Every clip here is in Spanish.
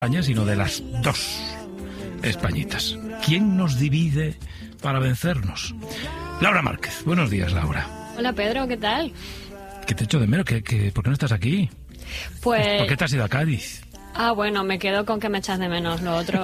España, sino de las dos Españitas. ¿Quién nos divide para vencernos? Laura Márquez. Buenos días, Laura. Hola, Pedro, ¿qué tal? Que te echo de menos. ¿Por qué no estás aquí? Pues... ¿Por qué te has ido a Cádiz? Ah, bueno, me quedo con que me echas de menos, lo otro...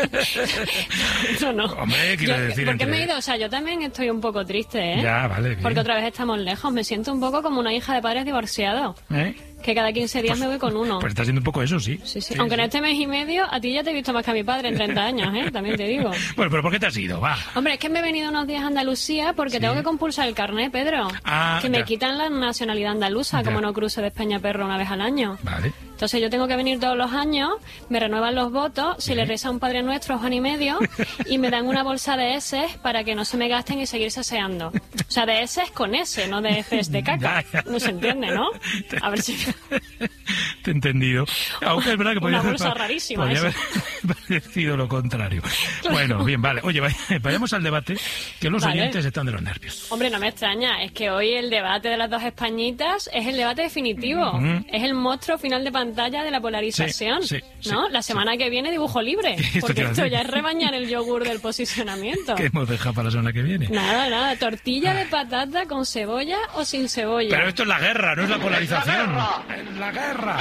no. Hombre, quiero decir... ¿Por qué me he ido? O sea, yo también estoy un poco triste, ¿eh? Ya, vale, bien. Porque otra vez estamos lejos. Me siento un poco como una hija de padres divorciados. ¿Eh? Que cada 15 días me voy con uno. Pues está siendo un poco eso, sí. Sí. Aunque en este mes y medio, a ti ya te he visto más que a mi padre en 30 años, ¿eh? También te digo. Bueno, pero ¿por qué te has ido? Va. Hombre, es que me he venido unos días a Andalucía porque tengo que compulsar el carnet, Pedro. Ah, que me ya. quitan la nacionalidad andaluza, como no cruce de España a Perro una vez al año. Vale. Entonces yo tengo que venir todos los años, me renuevan los votos, si le reza un Padre Nuestro, Juan y medio, y me dan una bolsa de heces para que no se me gasten y seguir saseando. O sea, de heces con S, no de heces de caca. Ya. No se entiende, ¿no? A ver si... Te he entendido. Aunque es verdad que Una bolsa rarísima podría esa. haber parecido lo contrario. Bueno, bien, vale. Oye, vayamos al debate, que los oyentes están de los nervios. Hombre, no me extraña, es que hoy el debate de las dos Españitas es el debate definitivo. Es el monstruo final de pantalla de la polarización, Sí, ¿no? La semana que viene dibujo libre, porque esto ya es rebañar el yogur del posicionamiento. ¿Qué hemos dejado para la semana que viene? Nada, tortilla de patata con cebolla o sin cebolla. Pero esto es la guerra, no es la polarización. ¡Es la guerra!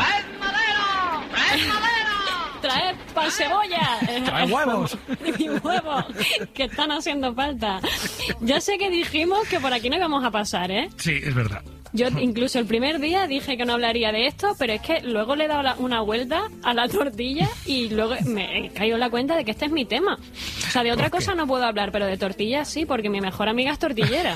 ¡Traed pan cebolla! ¡Trae huevos! Y huevos, que están haciendo falta. Ya sé que dijimos que por aquí no íbamos a pasar, ¿eh? Sí, es verdad. Yo incluso el primer día dije que no hablaría de esto, pero es que luego le he dado una vuelta a la tortilla y luego me he caído en la cuenta de que este es mi tema. O sea, de otra cosa no puedo hablar, pero de tortillas sí, porque mi mejor amiga es tortillera.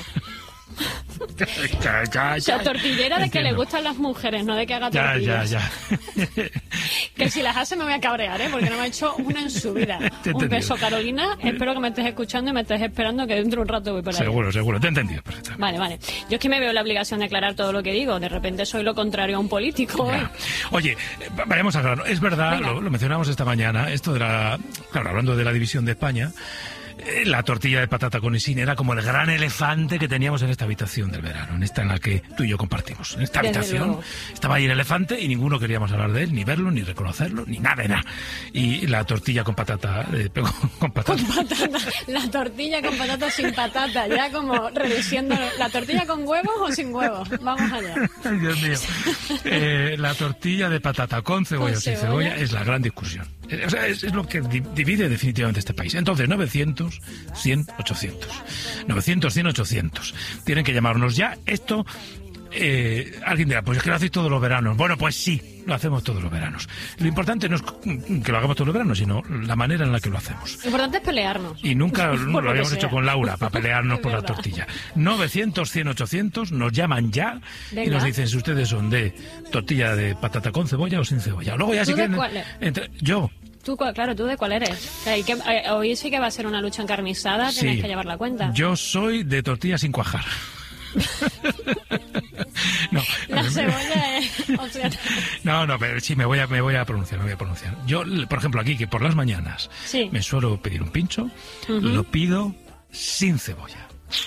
Ya. O sea, tortillera de que Entiendo. le gustan las mujeres, no de que haga tortillas. Ya. Que si las hace me voy a cabrear, ¿eh? Porque no me ha hecho una en su vida. Te he Un entendido. beso, Carolina. Espero que me estés escuchando y me estés esperando, que dentro de un rato voy por ahí. Seguro. Te he entendido perfectamente. Vale. Yo es que me veo la obligación de aclarar todo lo que digo. De repente soy lo contrario a un político. Ya. Oye, vayamos al grano. Es verdad, lo mencionamos esta mañana, esto de la... Claro, hablando de la división de España, la tortilla de patata con isín era como el gran elefante que teníamos en esta habitación del verano, en esta en la que tú y yo compartimos. En esta Desde habitación luego. estaba ahí el elefante y ninguno queríamos hablar de él, ni verlo, ni reconocerlo, ni nada de nada. Y la tortilla con patata... con patata. Con patata. La tortilla con patata sin patata. Ya como reduciendo... ¿La tortilla con huevos o sin huevos? Vamos allá. Ay, Dios mío. La tortilla de patata con cebolla o sin cebolla es la gran discusión. O sea, es lo que divide definitivamente este país. Entonces, 900, 100, 800. 900, 100, 800. Tienen que llamarnos ya. Esto, alguien dirá, pues es que lo hacéis todos los veranos. Bueno, pues sí, lo hacemos todos los veranos. Lo importante no es que lo hagamos todos los veranos, sino la manera en la que lo hacemos. Lo importante es pelearnos. Y nunca Por lo lo habíamos que hecho sea. con Laura para pelearnos Es por la verdad. tortilla. 900, 100, 800, nos llaman ya y Venga. nos dicen si ustedes son de tortilla de patata con cebolla o sin cebolla. Luego ya ¿Tú si de quieren... cuál es? Yo... Claro, ¿tú de cuál eres? O sea, hoy sí que va a ser una lucha encarnizada, tienes que llevar la cuenta. Yo soy de tortilla sin cuajar. No, La cebolla es opcional. No, pero sí, me voy a pronunciar. Yo, por ejemplo, aquí, que por las mañanas Sí. me suelo pedir un pincho, lo pido sin cebolla.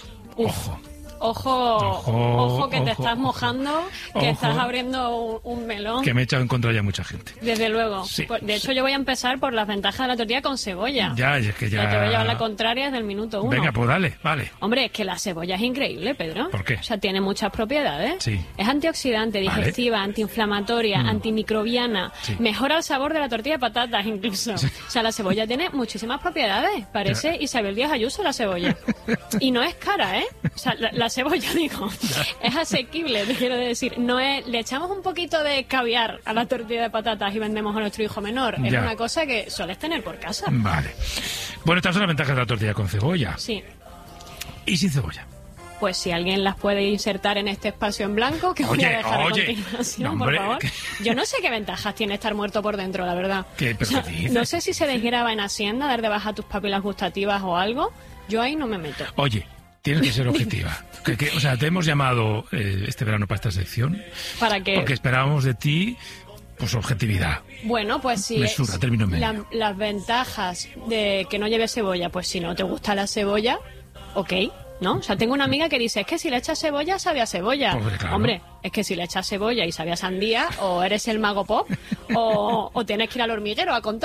Ojo, que te ojo, estás mojando, que ojo. estás abriendo un melón. Que me he echado en contra ya mucha gente. Desde luego. Sí. De hecho, yo voy a empezar por las ventajas de la tortilla con cebolla. Ya, es que ya... Ya te voy a llevar la contraria desde el minuto 1. Venga, pues dale, vale. Hombre, es que la cebolla es increíble, Pedro. ¿Por qué? O sea, tiene muchas propiedades. Sí. Es antioxidante, Vale. digestiva, antiinflamatoria, antimicrobiana. Sí. Mejora el sabor de la tortilla de patatas, incluso. O sea, la cebolla tiene muchísimas propiedades. Parece Isabel Díaz Ayuso la cebolla. Y no es cara, ¿eh? O sea, la cebolla, digo, es asequible, te quiero decir. No es, le echamos un poquito de caviar a la tortilla de patatas y vendemos a nuestro hijo menor. Es Ya. una cosa que sueles tener por casa. Vale. Bueno, estas son las ventajas de la tortilla con cebolla. Sí. Y sin cebolla. Pues si alguien las puede insertar en este espacio en blanco, que voy a dejar a continuación, no, hombre, por favor. Yo no sé qué ventajas tiene estar muerto por dentro, la verdad. ¿Qué dices? No sé si se desgraba en Hacienda, dar de baja tus papilas gustativas o algo. Yo ahí no me meto. Oye, tienes que ser objetiva. O sea, te hemos llamado este verano para esta sección ¿Para qué? porque esperábamos de ti pues objetividad. Bueno, pues si Mesura, término medio. las ventajas de que no lleve cebolla, pues si no te gusta la cebolla, ok, ¿no? O sea, tengo una amiga que dice, es que si le echas cebolla, sabe a cebolla. Hombre, claro. Hombre, Es que si le echas cebolla y sabe a sandía, o eres el mago pop, o tienes que ir al hormiguero a contar.